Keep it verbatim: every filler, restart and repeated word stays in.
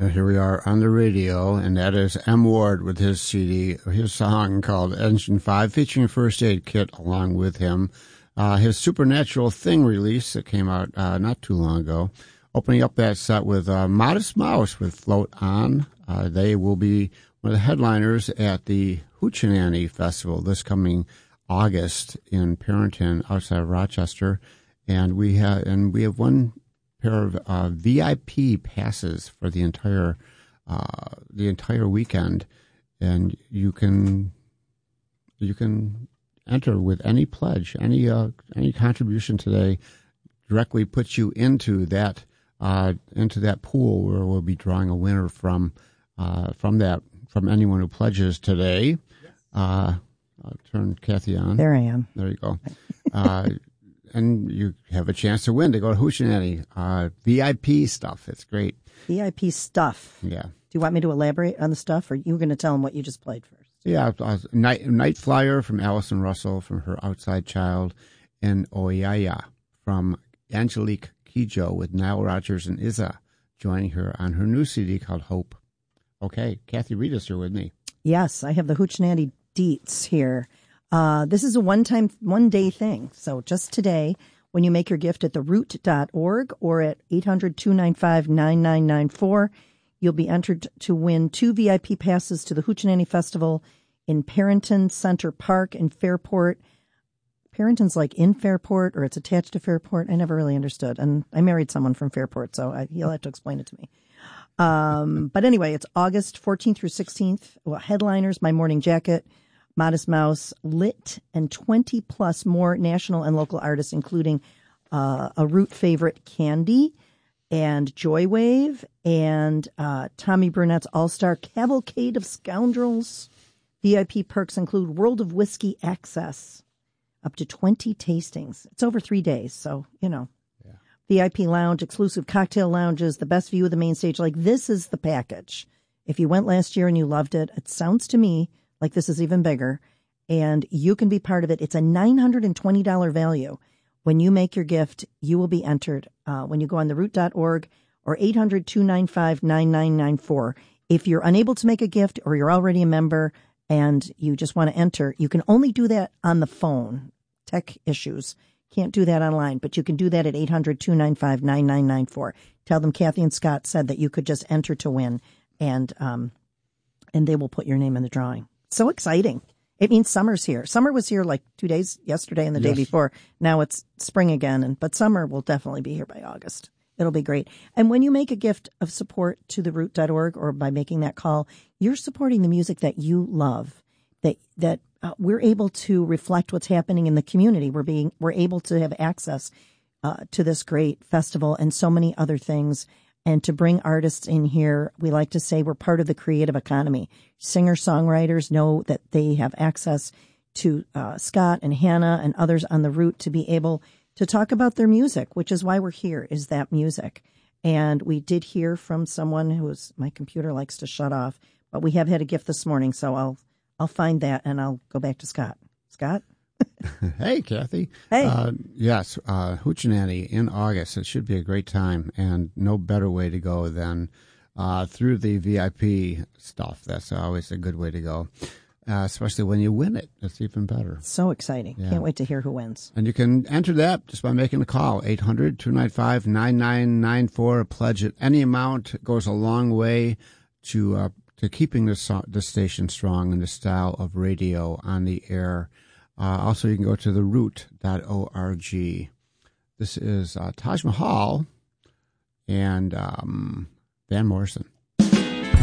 Here we are on the radio, and that is M. Ward with his C D, his song called Engine five, featuring First Aid Kit along with him. Uh, his Supernatural Thing release that came out uh, not too long ago. Opening up that set with uh, Modest Mouse with Float On. Uh, they will be one of the headliners at the Hoochie Festival this coming August in Parrington, outside of Rochester, and we have and we have one pair of uh, V I P passes for the entire uh, the entire weekend, and you can you can enter with any pledge, any uh, any contribution today directly puts you into that uh, into that pool where we'll be drawing a winner from uh, from that from anyone who pledges today. Yes. Uh, I'll turn Kathy on. There I am. There you go. Uh, and you have a chance to win to go to Hoochie uh V I P stuff. It's great. V I P stuff. Yeah. Do you want me to elaborate on the stuff, or you were going to tell them what you just played first? Yeah. Uh, Night, Night Flyer from Allison Russell from her Outside Child, and Oyaya from Angelique Kidjo with Nile Rodgers and Izza joining her on her new C D called Hope. Okay. Kathy, read us here with me. Yes, I have the Hoochie deets here. Uh, this is a one-time, one-day thing. So just today, when you make your gift at the root dot org or at eight hundred, two nine five, nine nine nine four, you'll be entered to win two V I P passes to the Hoochie Festival in Parrington Center Park in Fairport. Parrington's like in Fairport, or it's attached to Fairport. I never really understood. And I married someone from Fairport, so I, he'll have to explain it to me. Um, but anyway, it's August fourteenth through sixteenth. Well, headliners, My Morning Jacket, Modest Mouse, Lit, and twenty plus more national and local artists, including uh, a Root favorite, Candy, and Joywave, and uh, Tommy Burnett's All-Star Cavalcade of Scoundrels. V I P perks include World of Whiskey access, up to twenty tastings. It's over three days, so, you know. Yeah. V I P lounge, exclusive cocktail lounges, the best view of the main stage. Like, this is the package. If you went last year and you loved it, it sounds to me like this is even bigger, and you can be part of it. It's a nine hundred twenty dollars value. When you make your gift, you will be entered uh, when you go on the root dot org or eight hundred, two nine five, nine nine nine four. If you're unable to make a gift or you're already a member and you just want to enter, you can only do that on the phone. Tech issues. Can't do that online, but you can do that at eight hundred, two nine five, nine nine nine four. Tell them Kathy and Scott said that you could just enter to win, and um, and they will put your name in the drawing. So exciting. It means summer's here. Summer was here like two days yesterday and the yes. day before. Now it's spring again, and but summer will definitely be here by August. It'll be great. And when you make a gift of support to the root dot org or by making that call, you're supporting the music that you love, that that uh, we're able to reflect what's happening in the community. We're being we're able to have access uh, to this great festival and so many other things. And to bring artists in here, we like to say we're part of the creative economy. Singer-songwriters know that they have access to uh, Scott and Hannah and others on the route to be able to talk about their music, which is why we're here, is that music. And we did hear from someone who's, my computer likes to shut off, but we have had a gift this morning, so I'll I'll find that and I'll go back to Scott. Scott? Hey, Kathy. Hey. Uh, yes, uh, Hoochie in August. It should be a great time, and no better way to go than uh, through the V I P stuff. That's always a good way to go, uh, especially when you win it. It's even better. So exciting. Yeah. Can't wait to hear who wins. And you can enter that just by making a call, eight hundred, two nine five, nine nine nine four. A pledge at any amount goes a long way to uh, to keeping the, the station strong and the style of radio on the air. Uh, also, you can go to the root dot org. This is uh, Taj Mahal and um, Van Morrison.